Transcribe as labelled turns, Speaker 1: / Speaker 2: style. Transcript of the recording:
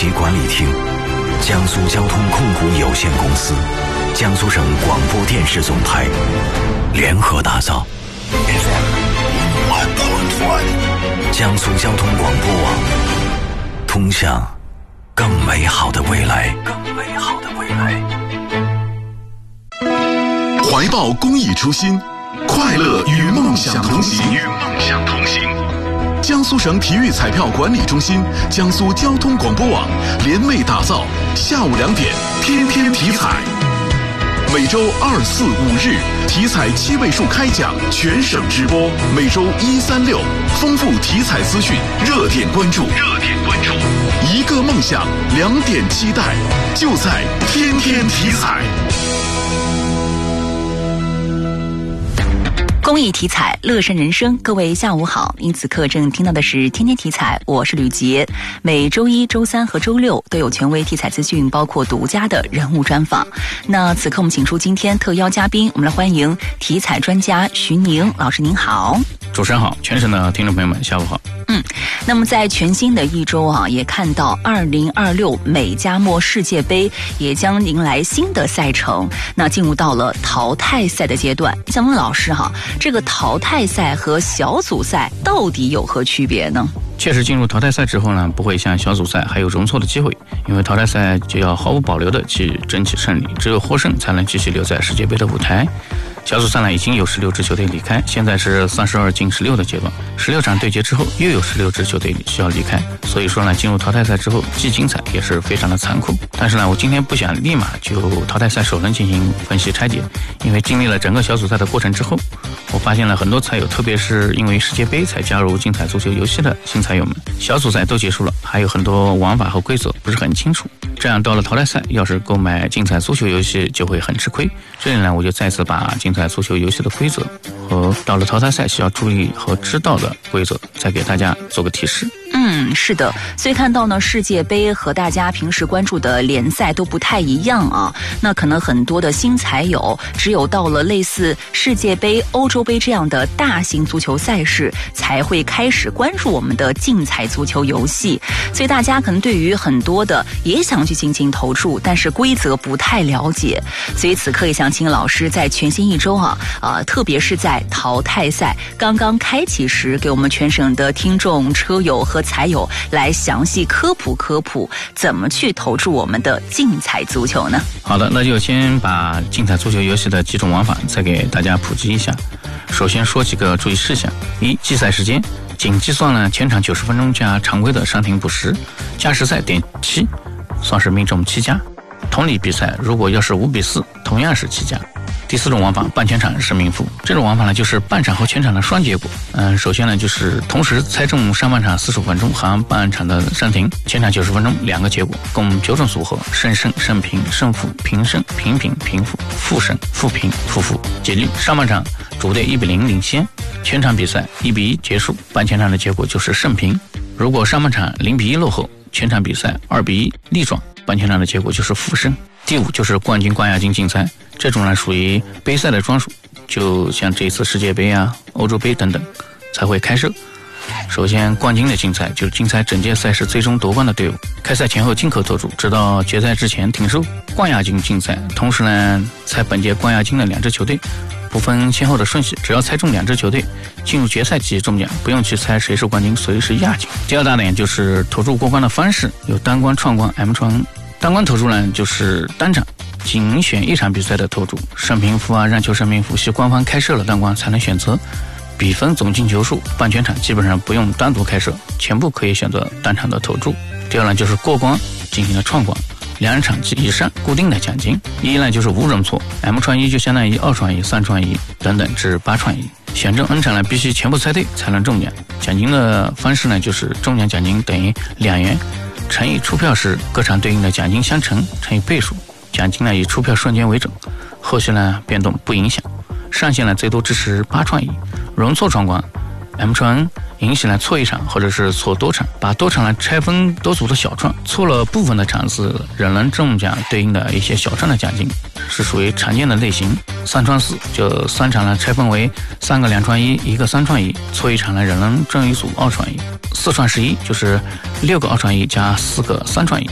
Speaker 1: 级管理厅、江苏交通控股有限公司、江苏省广播电视总台联合打造 FM 1.1江苏交通广播网，通向更美好的未来。
Speaker 2: 怀抱公益初心，快乐与梦想同行。江苏省体育彩票管理中心、江苏交通广播网联袂打造下午2点天天体彩，每周2、4、5日体彩7位数开奖，全省直播，每周1、3、6丰富体彩资讯，热点关注。一个梦想，2点期待，就在天天体彩。
Speaker 3: 公益体彩，乐善人生。各位下午好，您此刻正听到的是天天体彩，我是吕杰。每周一、周三和周六都有权威体彩资讯，包括独家的人物专访。那此刻我们请出今天特邀嘉宾，我们来欢迎体彩专家徐宁老师。您好。
Speaker 4: 主持人好，全省的听众朋友们下午好。
Speaker 3: 那么在全新的一周啊，也看到2026美加墨世界杯也将迎来新的赛程，那进入到了淘汰赛的阶段。想问老师哈，这个淘汰赛和小组赛到底有何区别呢？
Speaker 4: 确实进入淘汰赛之后呢，不会像小组赛还有容错的机会，因为淘汰赛就要毫无保留的去争取胜利，只有获胜才能继续留在世界杯的舞台。小组赛呢已经有16支球队离开，现在是32进16的阶段，16场对决之后又有16支球队需要离开，所以说呢进入淘汰赛之后既精彩也是非常的残酷。但是呢我今天不想立马就淘汰赛首轮进行分析拆解，因为经历了整个小组赛的过程之后，我发现了很多菜友，特别是因为世界杯才加入竞彩足球游戏的新菜友们，小组赛都结束了，还有很多玩法和规则不是很清楚，这样到了淘汰赛要是购买竞彩足球游戏就会很吃亏。这里呢我就再次把竞彩足球游戏的规则和到了淘汰赛需要注意和知道的规则再给大家做个提示。
Speaker 3: 是的，所以看到呢，世界杯和大家平时关注的联赛都不太一样啊。那可能很多的新才友，只有到了类似世界杯、欧洲杯这样的大型足球赛事，才会开始关注我们的竞彩足球游戏。所以大家可能对于很多的也想去进行投注，但是规则不太了解。所以此刻也想请老师在全新一周特别是在淘汰赛刚刚开启时，给我们全省的听众、车友和才友来详细科普怎么去投注我们的竞彩足球呢？
Speaker 4: 好的，那就先把竞彩足球游戏的几种玩法再给大家普及一下。首先说几个注意事项：一、计赛时间仅计算了全场90分钟加常规的伤停补时，加时赛点7算是命中7加。同理比赛如果要是5比4，同样是7加。第4种玩法，半全场是命负。这种玩法呢，就是半场和全场的双结果。首先呢，就是同时猜中上半场45分钟和半场的伤停，全场90分钟2个结果，共9种组合：胜胜、胜平、胜负、平胜、平平、平负、负胜、负平、负负。举例，上半场主队1比0领先，全场比赛1比1结束，半全场的结果就是胜平。如果上半场0比1落后，全场比赛2比1逆转，半全场的结果就是负胜。第5就是冠军、冠亚军竞猜，这种呢属于杯赛的专属，就像这次世界杯啊、欧洲杯等等才会开设。首先，冠军的竞猜就是竞猜整届赛事最终夺冠的队伍，开赛前后均可投注，直到决赛之前停售。冠亚军竞猜，同时呢猜本届冠亚军的2支球队，不分先后的顺序，只要猜中2支球队进入决赛即中奖，不用去猜谁是冠军谁是亚军。第2大点就是投注过关的方式，有单关、串关、M 串。单关投注呢就是单场仅选1场比赛的投注，胜平负让球胜平负需官方开设了单关才能选择。比分总进球数，半全场基本上不用单独开设，全部可以选择单场的投注。第2呢就是过关进行了串关，2场及以上固定的奖金。一呢就是无容错， M 串1就相当于2串1、3串1等等至8串1。选中 N 场呢必须全部猜对才能中奖。奖金的方式呢就是中奖奖金等于2元乘以出票时各场对应的奖金相乘乘以倍数，奖金呢以出票瞬间为准，后续呢变动不影响。上限呢最多支持8串1。容错闯关 M 串允许呢错1场或者是错多场，把多场呢拆分多组的小串，错了部分的场次仍能中奖对应的一些小串的奖金，是属于常见的类型。3串4就3场呢拆分为3个2串1，一个3串1，错1场呢仍能中一组2串1。4串11就是6个2串1加4个3串1。